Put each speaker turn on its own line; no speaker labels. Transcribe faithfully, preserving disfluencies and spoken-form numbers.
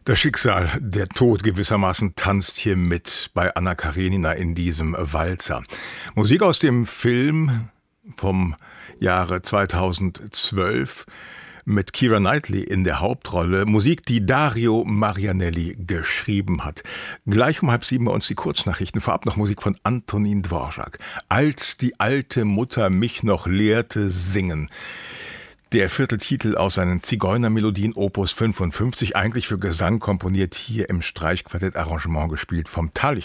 Das Schicksal, der Tod gewissermaßen tanzt hier mit bei Anna Karenina in diesem Walzer. Musik aus dem Film vom Jahre zweitausendzwölf mit Keira Knightley in der Hauptrolle. Musik, die Dario Marianelli geschrieben hat. Gleich um halb sieben bei uns die Kurznachrichten. Vorab noch Musik von Antonin Dvorak. Als die alte Mutter mich noch lehrte singen. Der vierte Titel aus seinen Zigeunermelodien Opus fünfundfünfzig, eigentlich für Gesang komponiert, hier im Streichquartett Arrangement gespielt vom Thalch